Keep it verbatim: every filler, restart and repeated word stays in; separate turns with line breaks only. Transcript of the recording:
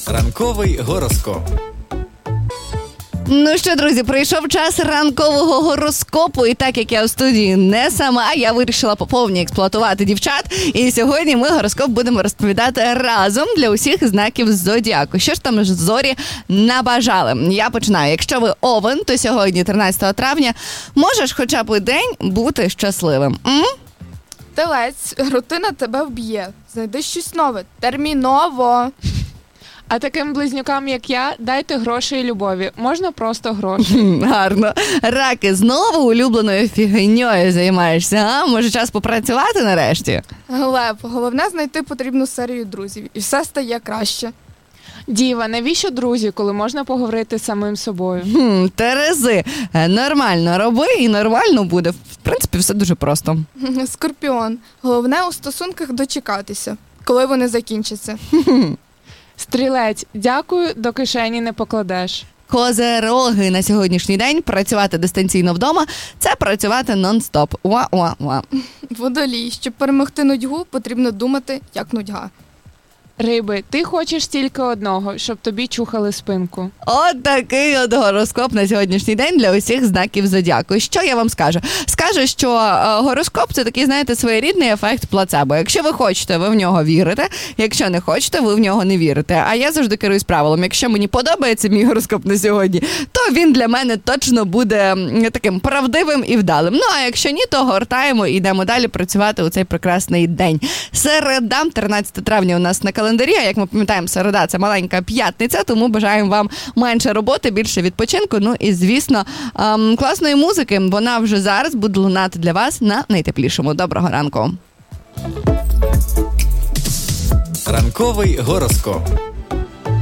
Ранковий гороскоп.
Ну що, друзі, прийшов час ранкового гороскопу, і так як я у студії не сама, я вирішила поповні експлуатувати дівчат, і сьогодні ми гороскоп будемо розповідати разом для усіх знаків зодіаку. Що ж там зорі набажали? Я починаю. Якщо ви овен, то сьогодні, тринадцятого травня, можеш хоча б день бути щасливим. М?
Телець, рутина тебе вб'є. Знайди щось нове. Терміново.
А таким близнюкам, як я, дайте гроші і любові. Можна просто гроші.
Гарно. Раки, знову улюбленою фігньою займаєшся, а? Може час попрацювати нарешті?
Лев, головне знайти потрібну серію друзів. І все стає краще.
Діва, навіщо друзі, коли можна поговорити з самим собою?
Хм, Терези, нормально роби і нормально буде. В принципі, все дуже просто.
Скорпіон, головне у стосунках дочекатися, коли вони закінчаться.
Стрілець, дякую, до кишені не покладеш.
Козероги, на сьогоднішній день працювати дистанційно вдома – це працювати нон-стоп. Уа-уа-уа.
Водолій, щоб перемогти нудьгу, потрібно думати, як нудьга.
Риби, ти хочеш тільки одного, щоб тобі чухали спинку.
От такий от гороскоп на сьогоднішній день для усіх знаків зодіаку. Що я вам скажу? Скажу, що е, гороскоп – це такий, знаєте, своєрідний ефект плацебо. Якщо ви хочете, ви в нього вірите. Якщо не хочете, ви в нього не вірите. А я завжди керуюсь правилом. Якщо мені подобається мій гороскоп на сьогодні, то він для мене точно буде таким правдивим і вдалим. Ну, а якщо ні, то гортаємо і йдемо далі працювати у цей прекрасний день. Середа, тринадцятого травня у нас на календарі. А як ми пам'ятаємо, середа – це маленька п'ятниця, тому бажаємо вам менше роботи, більше відпочинку. Ну і, звісно, ем, класної музики. Вона вже зараз буде лунати для вас на найтеплішому. Доброго ранку.
Ранковий гороскоп.